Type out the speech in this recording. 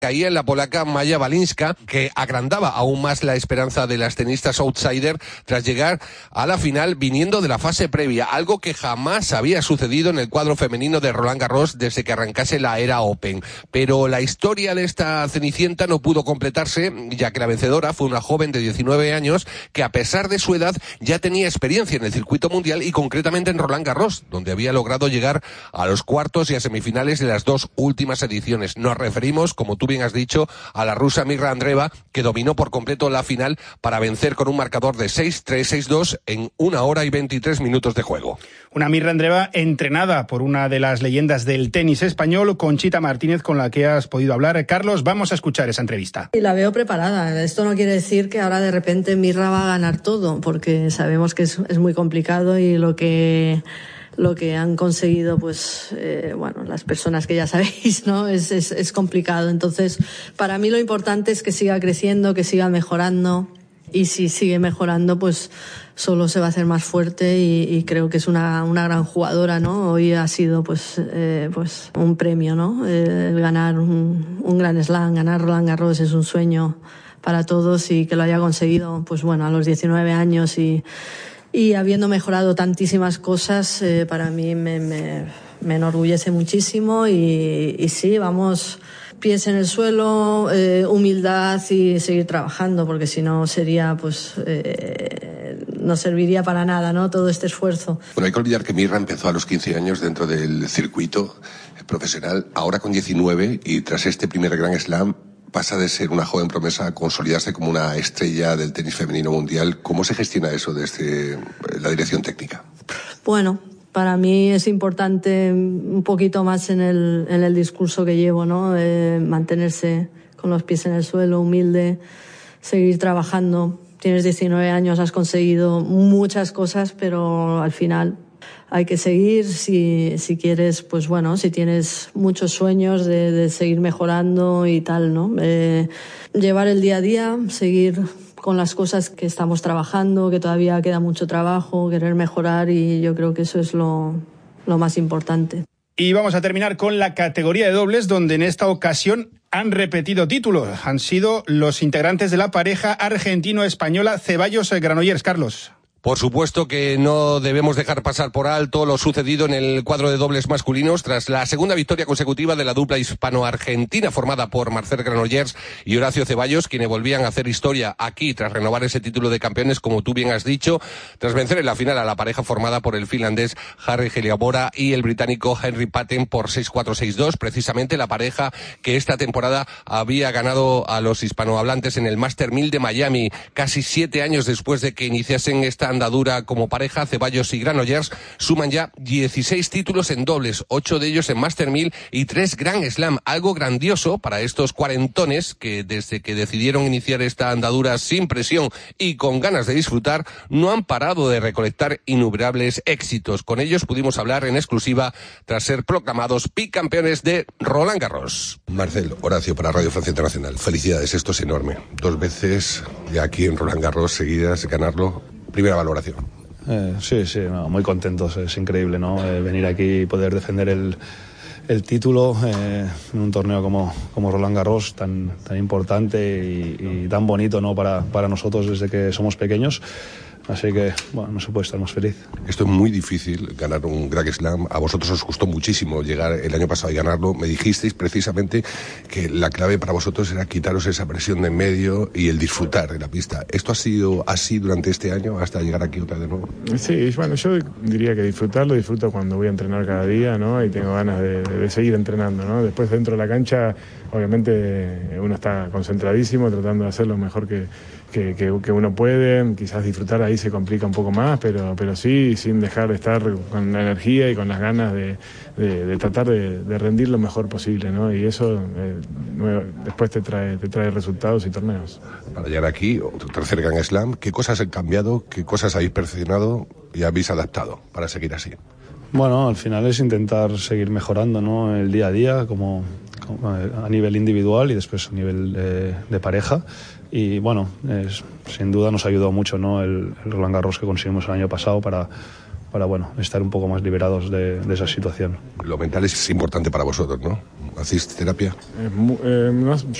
Caía en la polaca Maja Walinska, que agrandaba aún más la esperanza de las tenistas outsider tras llegar a la final viniendo de la fase previa, algo que jamás había sucedido en el cuadro femenino de Roland Garros desde que arrancase la era Open. Pero la historia de esta cenicienta no pudo completarse, ya que la vencedora fue una joven de 19 años que, a pesar de su edad, ya tenía experiencia en el circuito mundial y concretamente en Roland Garros, donde había logrado llegar a los cuartos y a semifinales de las dos últimas ediciones. Nos referimos, como tú bien has dicho, a la rusa Mirra Andreeva, que dominó por completo la final para vencer con un marcador de 6-3, 6-2 en 1 hora y 23 minutos de juego. Una Mirra Andreeva entrenada por una de las leyendas del tenis español, Conchita Martínez, con la que has podido hablar. Carlos, vamos a escuchar esa entrevista. Y la veo preparada. Esto no quiere decir que ahora de repente Mirra va a ganar todo, porque sabemos que es muy complicado y lo que han conseguido, pues, las personas que ya sabéis, ¿no? Es complicado. Entonces, para mí lo importante es que siga creciendo, que siga mejorando. Y si sigue mejorando, pues solo se va a hacer más fuerte y creo que es una gran jugadora, ¿no? Hoy ha sido pues un premio, ¿no? El ganar un Grand Slam, ganar Roland Garros es un sueño para todos y que lo haya conseguido, pues bueno, a los 19 años y habiendo mejorado tantísimas cosas, para mí me enorgullece muchísimo y sí, vamos, pies en el suelo, humildad y seguir trabajando, porque si no sería, pues, no serviría para nada, ¿no? Todo este esfuerzo. Bueno, hay que olvidar que Mirra empezó a los 15 años dentro del circuito profesional, ahora con 19 y tras este primer Grand Slam pasa de ser una joven promesa a consolidarse como una estrella del tenis femenino mundial. ¿Cómo se gestiona eso desde la dirección técnica? Bueno, para mí es importante un poquito más en el discurso que llevo, ¿no? Mantenerse con los pies en el suelo, humilde, seguir trabajando. Tienes 19 años, has conseguido muchas cosas, pero al final hay que seguir si quieres, pues bueno, si tienes muchos sueños de seguir mejorando y tal, ¿no? Llevar el día a día, seguir con las cosas que estamos trabajando, que todavía queda mucho trabajo, querer mejorar y yo creo que eso es lo más importante. Y vamos a terminar con la categoría de dobles, donde en esta ocasión han repetido títulos. Han sido los integrantes de la pareja argentino-española Ceballos-Granollers. Carlos. Por supuesto que no debemos dejar pasar por alto lo sucedido en el cuadro de dobles masculinos tras la segunda victoria consecutiva de la dupla hispano-argentina formada por Marcel Granollers y Horacio Ceballos, quienes volvían a hacer historia aquí tras renovar ese título de campeones, como tú bien has dicho, tras vencer en la final a la pareja formada por el finlandés Harri Heliabora y el británico Henry Patten por 6-4, 6-2, precisamente la pareja que esta temporada había ganado a los hispanohablantes en el Master 1000 de Miami, casi 7 años después de que iniciasen esta andadura como pareja. Ceballos y Granollers suman ya 16 títulos en dobles, 8 de ellos en Master 1000 y 3 Grand Slam, algo grandioso para estos cuarentones que desde que decidieron iniciar esta andadura sin presión y con ganas de disfrutar, no han parado de recolectar innumerables éxitos. Con ellos pudimos hablar en exclusiva tras ser proclamados bicampeones de Roland Garros. Marcel, Horacio, para Radio Francia Internacional, felicidades, esto es enorme. 2 veces ya aquí en Roland Garros seguidas, ganarlo. Primera valoración. Sí, no, muy contentos, es increíble, ¿no? Venir aquí y poder defender el título en un torneo como Roland Garros, tan importante y tan bonito, ¿no? para nosotros desde que somos pequeños. Así que, bueno, no se puede estar más feliz. Esto es muy difícil, ganar un Grand Slam. A vosotros os costó muchísimo llegar el año pasado y ganarlo. Me dijisteis precisamente que la clave para vosotros era quitaros esa presión de en medio y el disfrutar de la pista. ¿Esto ha sido así durante este año hasta llegar aquí otra de nuevo? Sí, bueno, yo diría que disfruto cuando voy a entrenar cada día, ¿no? Y tengo ganas de seguir entrenando, ¿no? Después dentro de la cancha, obviamente uno está concentradísimo, tratando de hacer lo mejor que uno puede. Quizás disfrutar ahí se complica un poco más, pero sí, sin dejar de estar con la energía y con las ganas de tratar de rendir lo mejor posible, ¿no? Y eso después te trae resultados y torneos. Para llegar aquí, tu tercer Grand Slam, ¿qué cosas han cambiado? ¿Qué cosas habéis perfeccionado y habéis adaptado para seguir así? Bueno, al final es intentar seguir mejorando, ¿no? El día a día, como a nivel individual y después a nivel de pareja. Y bueno, sin duda nos ayudó mucho, ¿no? El Roland Garros que conseguimos el año pasado para bueno, estar un poco más liberados de esa situación. Lo mental es importante para vosotros, ¿no? ¿Hacéis terapia? Yo